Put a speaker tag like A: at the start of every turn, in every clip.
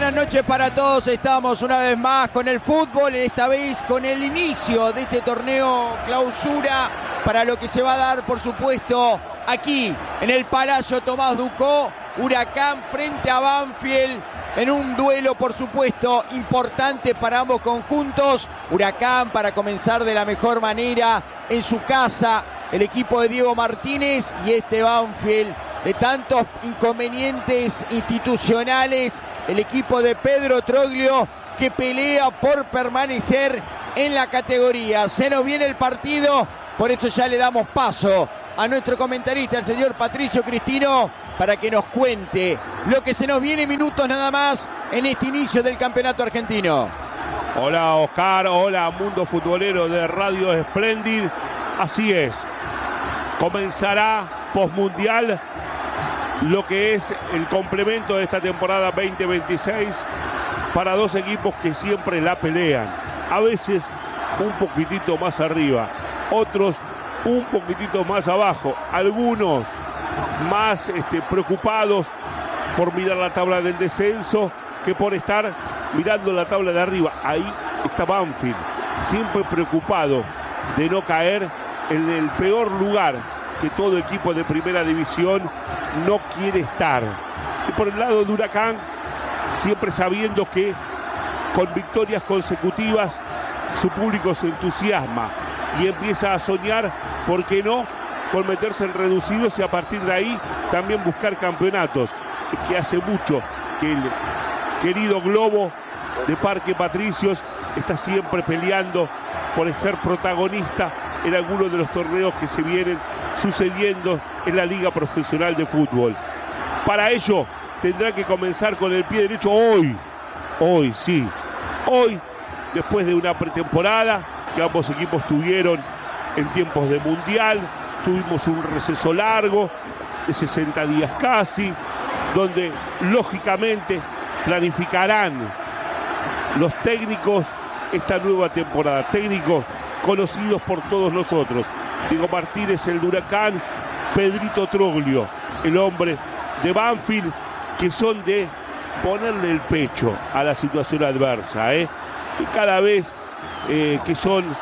A: Buenas noches para todos, estamos una vez más con el fútbol, esta vez con el inicio de este torneo clausura para lo que se va a dar, por supuesto, aquí en el Palacio Tomás Ducó, Huracán frente a Banfield, en un duelo, por supuesto, importante para ambos conjuntos. Huracán para comenzar de la mejor manera en su casa, el equipo de Diego Martínez, y este Banfield de tantos inconvenientes institucionales, el equipo de Pedro Troglio, que pelea por permanecer en la categoría. Se nos viene el partido, por eso ya le damos paso a nuestro comentarista, el señor Patricio Cristino, para que nos cuente lo que se nos viene, minutos nada más en este inicio del campeonato argentino.
B: Hola Oscar, hola mundo futbolero de Radio Splendid. Así es, comenzará posmundial lo que es el complemento de esta temporada 2026 para dos equipos que siempre la pelean, a veces un poquitito más arriba, otros un poquitito más abajo, algunos más preocupados por mirar la tabla del descenso que por estar mirando la tabla de arriba. Ahí está Banfield, siempre preocupado de no caer en el peor lugar que todo equipo de primera división no quiere estar. Y por el lado de Huracán, siempre sabiendo que con victorias consecutivas su público se entusiasma y empieza a soñar, ¿por qué no?, con meterse en reducidos y a partir de ahí también buscar campeonatos. Es que hace mucho que el querido Globo de Parque Patricios está siempre peleando por ser protagonista en algunos de los torneos que se vienen sucediendo en la Liga Profesional de Fútbol. Para ello tendrá que comenzar con el pie derecho hoy, después de una pretemporada que ambos equipos tuvieron en tiempos de Mundial. Tuvimos un receso largo de 60 días casi, donde lógicamente planificarán los técnicos esta nueva temporada, técnicos conocidos por todos nosotros. Diego Martínez, el de Huracán, Pedrito Troglio, el hombre de Banfield, que son de ponerle el pecho a la situación adversa, y cada vez que son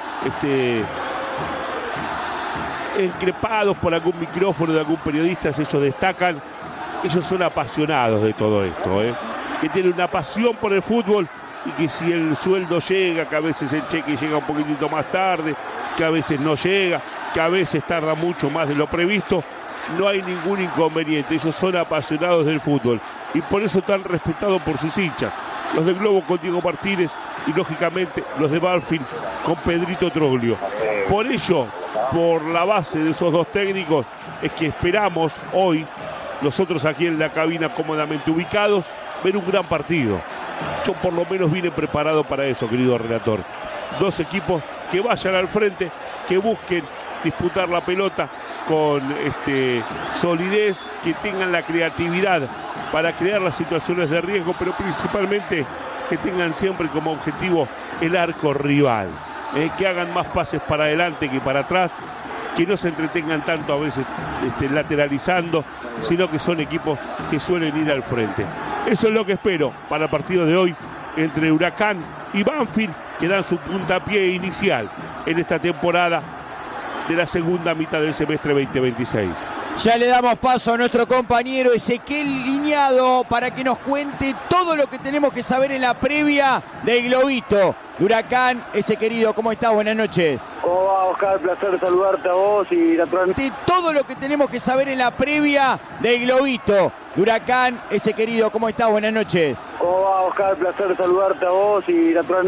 B: increpados por algún micrófono de algún periodista, ellos destacan, ellos son apasionados de todo esto, que tienen una pasión por el fútbol, y que si el sueldo llega, que a veces el cheque llega un poquitito más tarde, que a veces no llega, que a veces tarda mucho más de lo previsto, no hay ningún inconveniente. Ellos son apasionados del fútbol y por eso están respetados por sus hinchas, los de Globo con Diego Martínez y lógicamente los de Banfield con Pedrito Troglio. Por ello, por la base de esos dos técnicos, es que esperamos hoy, nosotros aquí en la cabina cómodamente ubicados, ver un gran partido. Yo por lo menos vine preparado para eso, querido relator. Dos equipos que vayan al frente, que busquen disputar la pelota con solidez, que tengan la creatividad para crear las situaciones de riesgo, pero principalmente que tengan siempre como objetivo el arco rival, que hagan más pases para adelante que para atrás, que no se entretengan tanto a veces lateralizando, sino que son equipos que suelen ir al frente. Eso es lo que espero para el partido de hoy entre Huracán y Banfield, que dan su puntapié inicial en esta temporada de la segunda mitad del semestre 2026.
A: Ya le damos paso a nuestro compañero Ezequiel Liñado para que nos cuente todo lo que tenemos que saber en la previa del Globito. Huracán, ese querido, ¿cómo estás? Buenas noches.
C: ¿Cómo va, Oscar? Placer saludarte a vos y naturalmente.
A: Todo lo que tenemos que saber en la previa del Globito. Huracán, ese querido, ¿cómo estás? Buenas noches.
C: ¿Cómo va, Oscar? Placer saludarte a vos y naturalmente.